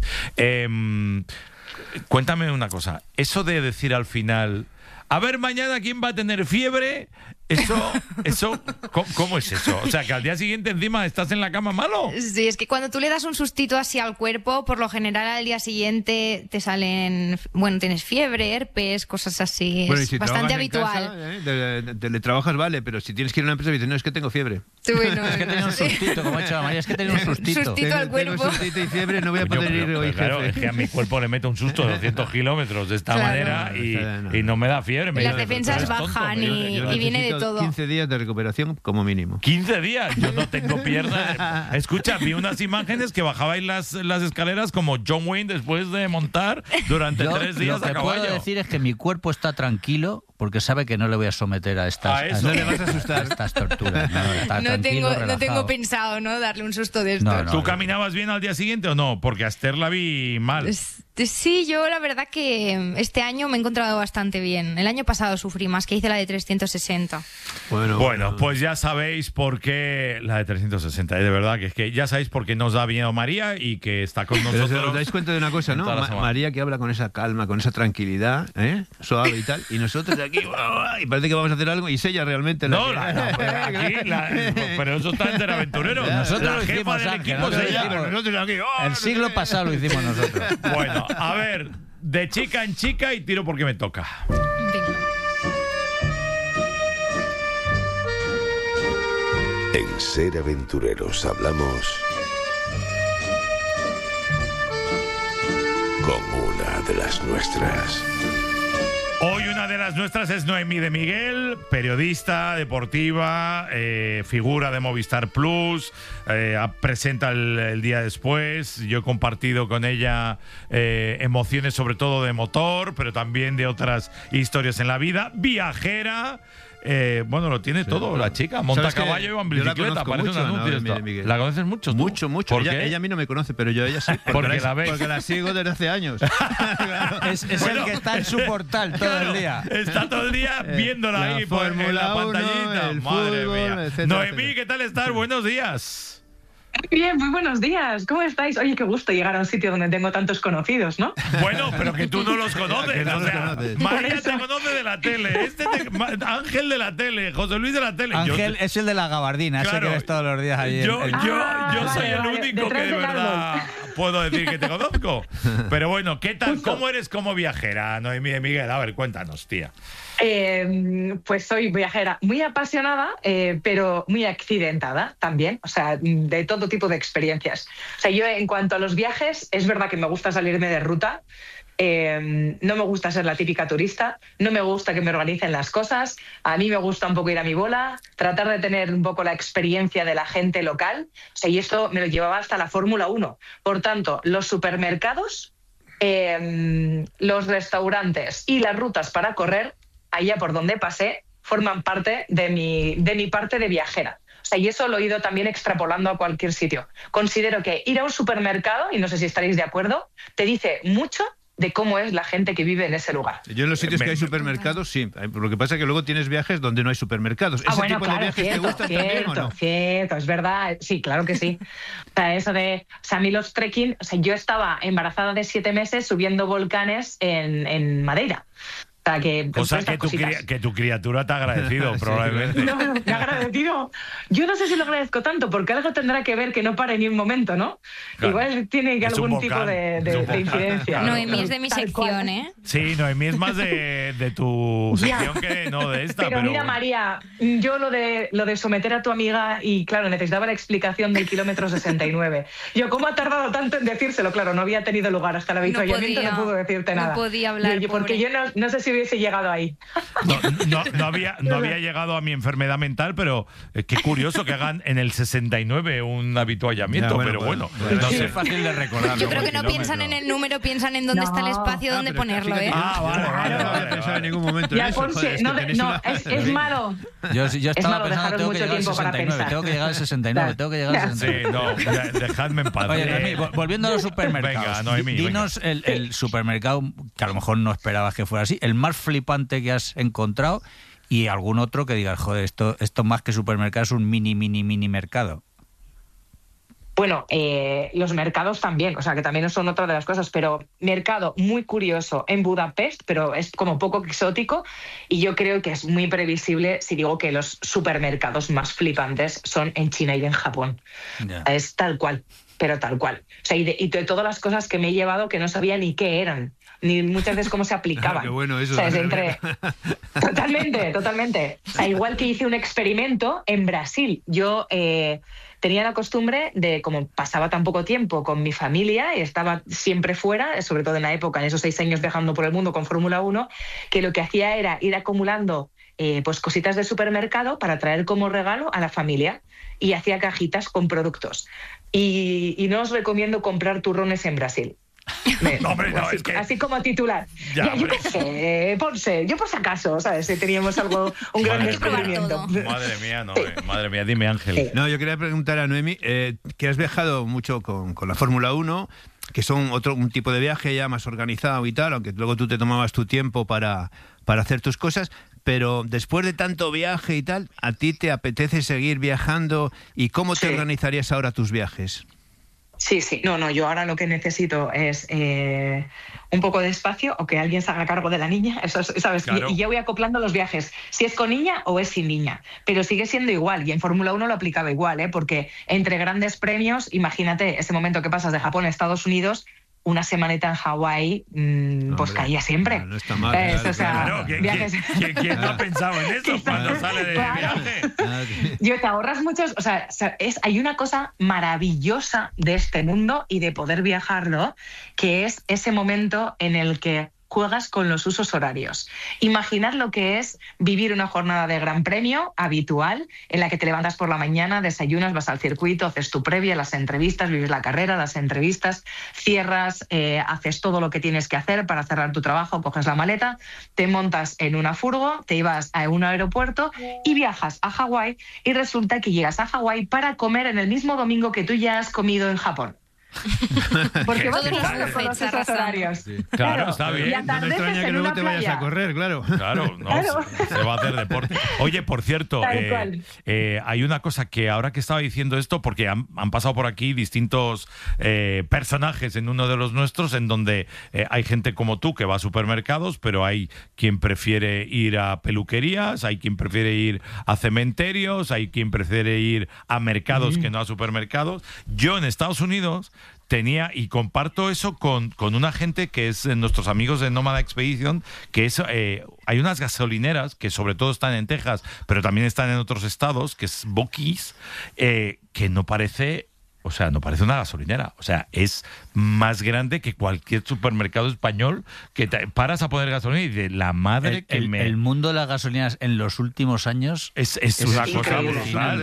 Cuéntame una cosa. Eso de decir al final, a ver, mañana quién va a tener fiebre, eso, ¿cómo es eso? O sea, que al día siguiente encima estás en la cama malo. Sí, es que cuando tú le das un sustito así al cuerpo, por lo general al día siguiente te salen, bueno, tienes fiebre, herpes, cosas así. Bueno, y es si bastante trabajas en habitual. casa, de teletrabajas, vale, pero si tienes que ir a una empresa y dices, no, es que tengo fiebre. Bueno, Es que tenía un sustito, como ha dicho la María, es que tenía un sustito. Sustito al Tengo cuerpo. sustito y fiebre, no voy a poder ir hoy, Claro, jefe. es que a mi cuerpo le meto un susto de 200 kilómetros de esta Claro. manera No. y no me da fiebre. me Las dice, defensas "Pero eres tonto, bajan pero y yo- viene de necesito todo. 15 días de recuperación como mínimo. 15 días, yo no tengo piernas. Escucha, vi unas imágenes que bajabais las escaleras como John Wayne después de montar durante Yo 3 días lo que a puedo caballo. decir es que mi cuerpo está tranquilo porque sabe que no le voy a someter a estas, A eso. No le vas a asustar. estas torturas. No, está No tranquilo, tengo relajado. pensado, ¿no? Darle un susto de esto. No. ¿Tú caminabas bien al día siguiente o no? Porque a Esther la vi mal. Sí, yo la verdad que este año me he encontrado bastante bien. El año pasado sufrí más, que hice la de 360. Bueno, pues ya sabéis por qué la de 360, de verdad, que es que ya sabéis por qué nos da miedo María y que está con Pero nosotros. os dais cuenta de una cosa, ¿no? toda la semana. María que habla con esa calma, con esa tranquilidad, suave y tal, y nosotros aquí, y parece que vamos a hacer algo, y es ella realmente la No, que- pero eso está en Aventurero. Nosotros la lo jefa hicimos, del Ángel, equipo es nosotros ella. lo hicimos. Nosotros aquí, El siglo pasado lo hicimos nosotros. Bueno, a ver, de chica en chica y tiro porque me toca. Venga. En Ser Aventureros hablamos con una de las nuestras. Hoy una de las nuestras es Noemí de Miguel, periodista deportiva, figura de Movistar Plus, presenta el día después. Yo he compartido con ella emociones sobre todo de motor, pero también de otras historias en la vida. Viajera. Bueno, lo tiene todo la chica. Monta caballo y va en bicicleta. Parece un anuncio. ¿La conoces mucho tú? Mucho. ¿Por qué? Ella a mí no me conoce, pero yo a ella sí. Porque la sigo desde hace años. Claro. Es el que está en su portal todo el día. Está todo el día viéndola ahí en la pantallita. Madre mía. Etcétera, Noemí, ¿qué tal estás? Buenos días. Bien, muy buenos días. ¿Cómo estáis? Oye, qué gusto llegar a un sitio donde tengo tantos conocidos, ¿no? Bueno, pero que tú no los conoces. No o sea, conoces. María te conoce de la tele, Ángel de la tele, José Luis de la tele. Ángel es el de la gabardina, ese que ves todos los días allí. Yo soy el único que de verdad puedo decir que te conozco. Pero bueno, ¿qué tal? Justo. ¿Cómo eres como viajera, Noemí de Miguel? A ver, cuéntanos, tía. Pues soy viajera muy apasionada, pero muy accidentada también, o sea, de todo tipo de experiencias. O sea, yo en cuanto a los viajes, es verdad que me gusta salirme de ruta, no me gusta ser la típica turista, no me gusta que me organicen las cosas, a mí me gusta un poco ir a mi bola, tratar de tener un poco la experiencia de la gente local, o sea, y esto me lo llevaba hasta la Fórmula 1. Por tanto, los supermercados, los restaurantes y las rutas para correr, allá por donde pasé, forman parte de mi parte de viajera. O sea, y eso lo he ido también extrapolando a cualquier sitio. Considero que ir a un supermercado, y no sé si estaréis de acuerdo, te dice mucho de cómo es la gente que vive en ese lugar. Yo en los sitios que hay supermercados, sí. Lo que pasa es que luego tienes viajes donde no hay supermercados. ¿Ese tipo de viajes te gustan también o no? Cierto, es verdad. Sí, claro que sí. O sea, eso de... O sea, a mí los trekking... O sea, yo estaba embarazada de 7 meses subiendo volcanes en Madeira. Cosa que tu criatura te ha agradecido, probablemente. No, me ha agradecido. Yo no sé si lo agradezco tanto, porque algo tendrá que ver que no pare ni un momento, ¿no? Claro. Igual tiene algún tipo de incidencia. Claro. Noemí es de mi sección, ¿eh? Sí, Noemí es más de tu sección que no de esta. Pero mira, María, yo lo de someter a tu amiga, y claro, necesitaba la explicación del kilómetro 69. Yo, ¿cómo ha tardado tanto en decírselo? Claro, no había tenido lugar hasta el avituallamiento, no pudo decirte nada. No podía hablar, porque yo no sé si hubiese llegado ahí. No había llegado a mi enfermedad mental, pero qué curioso que hagan en el 69 un avituallamiento, pero bueno, no sé. Es fácil de recordar. Yo creo que no piensan en el número, piensan en dónde está el espacio donde ponerlo, ¿eh? Vale. No había pensado en ningún momento en eso. Es malo. Yo estaba pensando, tengo que llegar al 69, tengo que llegar al 69, tengo que llegar al 69. Sí, no, dejadme en paz. Oye, Noemí, volviendo a los supermercados. Venga, Noemí, dinos el supermercado, que a lo mejor no esperabas que fuera así, el más flipante que has encontrado, y algún otro que digas, joder, esto más que supermercado es un mini mercado. Bueno, los mercados también, o sea, que también son otra de las cosas, pero mercado muy curioso en Budapest, pero es como poco exótico, y yo creo que es muy previsible si digo que los supermercados más flipantes son en China y en Japón. Yeah. Es tal cual, pero tal cual. O sea, y de todas las cosas que me he llevado que no sabía ni qué eran, ni muchas veces cómo se aplicaban. Qué bueno eso. O sea, Totalmente. O sea, igual que hice un experimento en Brasil. Yo tenía la costumbre de, como pasaba tan poco tiempo con mi familia y estaba siempre fuera, sobre todo en la época, en esos 6 años viajando por el mundo con Fórmula 1, que lo que hacía era ir acumulando pues cositas de supermercado para traer como regalo a la familia, y hacía cajitas con productos. Y no os recomiendo comprar turrones en Brasil. Así como titular. Yo qué sé, Ponce, yo por si acaso, ¿sabes? Teníamos un gran descubrimiento. Madre mía, dime, Ángel. No, yo quería preguntar a Noemí, que has viajado mucho con la Fórmula 1, que son un tipo de viaje ya más organizado y tal, aunque luego tú te tomabas tu tiempo para hacer tus cosas, pero después de tanto viaje y tal, ¿a ti te apetece seguir viajando? ¿Y cómo te organizarías ahora tus viajes? Sí. No, yo ahora lo que necesito es un poco de espacio, o que alguien se haga cargo de la niña, eso, ¿sabes? Claro. Y ya voy acoplando los viajes, si es con niña o es sin niña, pero sigue siendo igual, y en Fórmula 1 lo aplicaba igual, porque entre grandes premios, imagínate ese momento que pasas de Japón a Estados Unidos, una semanita en Hawái, pues caía siempre. No está mal. ¿Quién no ha pensado en eso cuando sale de viaje? Yo, te ahorras muchos... O sea, hay una cosa maravillosa de este mundo y de poder viajarlo, que es ese momento en el que juegas con los usos horarios. Imaginad lo que es vivir una jornada de Gran Premio habitual en la que te levantas por la mañana, desayunas, vas al circuito, haces tu previa, las entrevistas, vives la carrera, las entrevistas, cierras, haces todo lo que tienes que hacer para cerrar tu trabajo, coges la maleta, te montas en una furgo, te ibas a un aeropuerto y viajas a Hawái y resulta que llegas a Hawái para comer en el mismo domingo que tú ya has comido en Japón. Porque vas con los esos horarios. Sí. Claro, está bien. No me extraña que luego te vayas a correr, claro. Claro, no, Claro. Se va a hacer deporte. Oye, por cierto, hay una cosa que ahora que estaba diciendo esto, porque han pasado por aquí distintos personajes en uno de los nuestros, en donde hay gente como tú que va a supermercados, pero hay quien prefiere ir a peluquerías, hay quien prefiere ir a cementerios, hay quien prefiere ir a mercados que no a supermercados. Yo en Estados Unidos tenía, y comparto eso con una gente que es nuestros amigos de Nomad Expedition, que es hay unas gasolineras que sobre todo están en Texas, pero también están en otros estados, que es Buc-ee's, que no parece una gasolinera. O sea, es más grande que cualquier supermercado español que paras a poner gasolina y de la madre el mundo de las gasolineras en los últimos años es una cosa brutal.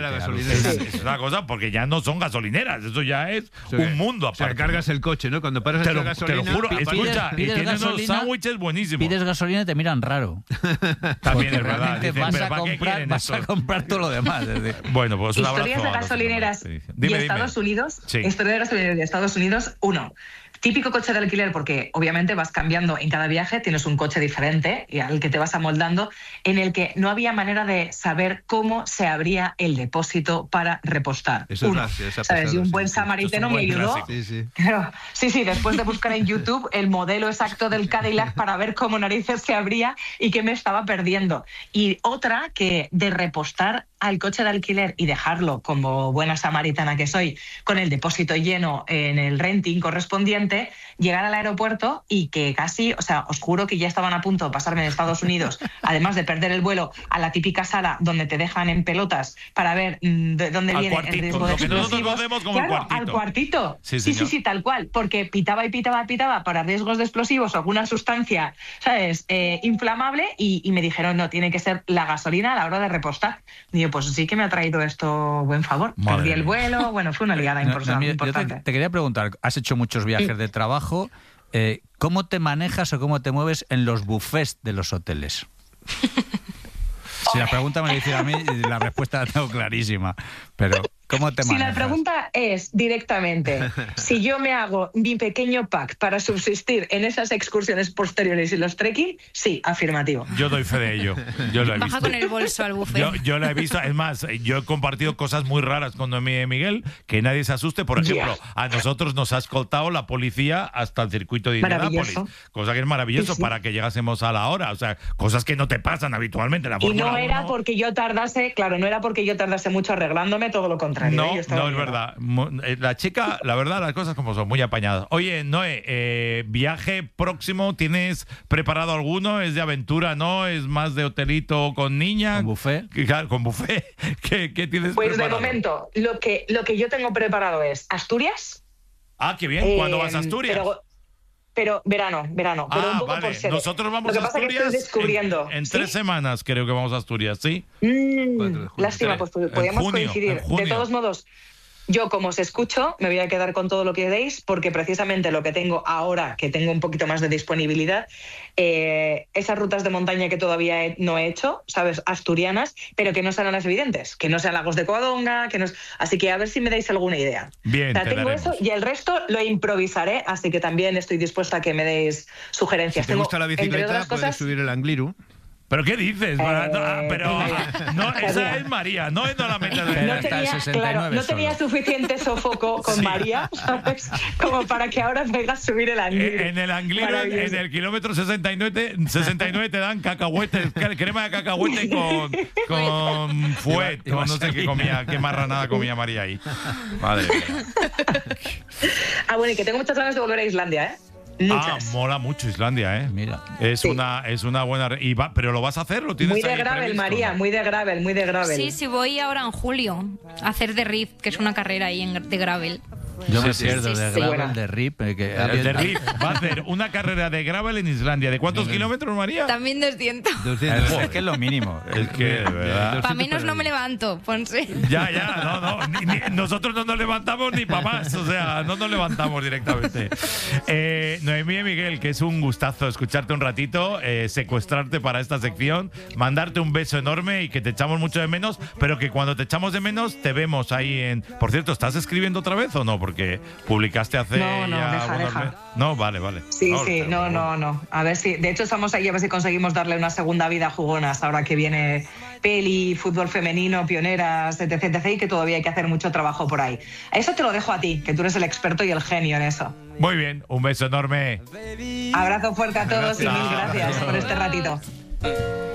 Es una cosa porque ya no son gasolineras, eso ya es un mundo aparte. O sea, cargas el coche, ¿no? Cuando paras a echar gasolina... Te lo juro, escucha, y pides tienes unos gasolina, sándwiches buenísimos. pides gasolina y te miran raro. También Porque es verdad. realmente Dicen, vas a comprar todo lo demás. Bueno, pues un abrazo. Historias de a los gasolineras Dime. y Estados Unidos. Sí. Historia de gasolineras de Estados Unidos, 1. Típico coche de alquiler, porque obviamente vas cambiando en cada viaje, tienes un coche diferente y al que te vas amoldando, en el que no había manera de saber cómo se abría el depósito para repostar. Eso es gracias, ¿sabes? Y un buen samaritano me ayudó. Sí. Claro, sí, después de buscar en YouTube el modelo exacto del Cadillac para ver cómo narices se abría y qué me estaba perdiendo. Y otra, que de repostar al coche de alquiler y dejarlo, como buena samaritana que soy, con el depósito lleno en el renting correspondiente, llegar al aeropuerto y que casi, o sea, os juro que ya estaban a punto de pasarme de Estados Unidos, además de perder el vuelo, a la típica sala donde te dejan en pelotas para ver de dónde viene el riesgo de explosivos. Claro, al cuartito. Sí, tal cual, porque pitaba para riesgos de explosivos o alguna sustancia, ¿sabes? Inflamable y me dijeron, no, tiene que ser la gasolina a la hora de repostar. Y yo, pues sí que me ha traído esto buen favor. Perdí el vuelo, bueno, fue una liada importante. Yo te quería preguntar, has hecho muchos viajes de trabajo, ¿cómo te manejas o cómo te mueves en los buffets de los hoteles? Si la pregunta me la hicieron a mí, la respuesta la tengo clarísima, pero ¿cómo te manejas? Si la pregunta es directamente, si yo me hago mi pequeño pack para subsistir en esas excursiones posteriores y los trekking, sí, afirmativo. Yo doy fe de ello. Yo lo he Baja visto. con el bolso al buffet. Yo lo he visto. Es más, yo he compartido cosas muy raras con Noemí y Miguel, que nadie se asuste. Por ejemplo, a nosotros nos ha escoltado la policía hasta el circuito de Indianápolis. Cosa que es maravilloso para que llegásemos a la hora. O sea, cosas que no te pasan habitualmente en la Fórmula 1. Y no era porque yo tardase mucho arreglándome, todo lo contrario. No es verdad. La chica, la verdad, las cosas como son, muy apañadas. Oye, Noé, viaje próximo, ¿tienes preparado alguno? ¿Es de aventura, no? ¿Es más de hotelito con niña? ¿Con buffet? Claro, con buffet. ¿Qué tienes pues preparado? De momento, lo que yo tengo preparado es Asturias. Ah, qué bien. ¿Cuándo vas a Asturias? Pero verano, pero un poco vale. por ser. Nosotros vamos a Asturias que estoy descubriendo. en 3 semanas, creo que vamos a Asturias, ¿sí? Lástima, pues podríamos coincidir. De todos modos, yo, como os escucho, me voy a quedar con todo lo que deis, porque precisamente lo que tengo ahora, que tengo un poquito más de disponibilidad, esas rutas de montaña que todavía no he hecho, ¿sabes? Asturianas, pero que no sean las evidentes, que no sean Lagos de Covadonga, así que a ver si me dais alguna idea. Bien, tengo eso y el resto lo improvisaré, así que también estoy dispuesta a que me deis sugerencias. Si te gusta la bicicleta, puedes subir el Angliru. ¿Pero qué dices? Esa es María, no es la meta de... No tenía suficiente sofoco con María, ¿sabes? Como para que ahora vengas a subir el Angliru. En el Angliru, en el kilómetro 69 te dan cacahuetes, crema de cacahuete con fuet, con no sé qué comía, qué marranada comía María ahí. Madre mía. Bueno, y que tengo muchas ganas de volver a Islandia, ¿eh? Muchas. Mola mucho Islandia, ¿eh? Mira, es una buena... pero ¿lo vas a hacer? ¿Lo tienes muy de ahí gravel, previsto? María, muy de gravel. Sí, voy ahora en julio a hacer de Rift, que es una carrera ahí de gravel. Yo me Sí, pierdo de gravel, de RIP. De RIP va a hacer una carrera de gravel en Islandia. ¿De cuántos kilómetros, María? También 200. Es que es lo mínimo. Es que, de verdad. Para menos no me levanto, Ponce. Ya, no. Nosotros no nos levantamos ni para más. O sea, no nos levantamos directamente. Noemí y Miguel, que es un gustazo escucharte un ratito, secuestrarte para esta sección, mandarte un beso enorme y que te echamos mucho de menos, pero que cuando te echamos de menos te vemos ahí en... Por cierto, ¿estás escribiendo otra vez o no? Porque publicaste hace deja. No, vale. Sí, no. A ver si... De hecho, estamos ahí a ver si conseguimos darle una segunda vida a Jugonas ahora que viene peli, fútbol femenino, pioneras, etc, y que todavía hay que hacer mucho trabajo por ahí. Eso te lo dejo a ti, que tú eres el experto y el genio en eso. Muy bien, un beso enorme. Abrazo fuerte a todos y mil gracias por este ratito.